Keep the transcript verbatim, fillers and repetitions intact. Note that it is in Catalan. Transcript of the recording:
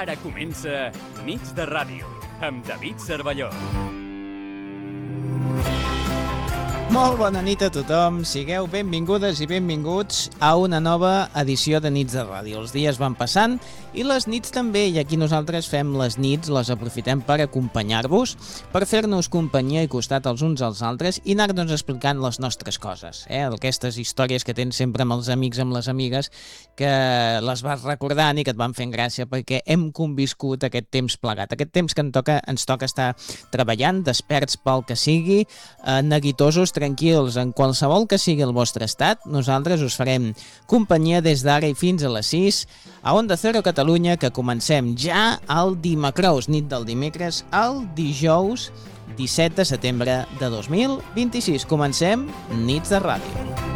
Ara comença Nits de Ràdio, amb David Cervelló. Molt bona nit a tothom, sigueu benvingudes i benvinguts a una nova edició de Nits de Ràdio. Els dies van passant i les nits també, i aquí nosaltres fem les nits, les aprofitem per acompanyar-vos, per fer-nos companyia i costat els uns als altres i anar-nos explicant les nostres coses. Eh? Aquestes històries que tens sempre amb els amics, amb les amigues, que les vas recordant i que et van fent gràcia perquè hem conviscut aquest temps plegat. Aquest temps que ens toca, ens toca estar treballant, desperts pel que sigui, eh, neguitosos, tranquils, en qualsevol que sigui el vostre estat, nosaltres us farem companyia des d'ara i fins a les sis a Onda Cero Catalunya, que comencem ja el dimecres, nit del dimecres, el dijous disset de setembre de dos mil vint-i-sis. Comencem Nits de Ràdio.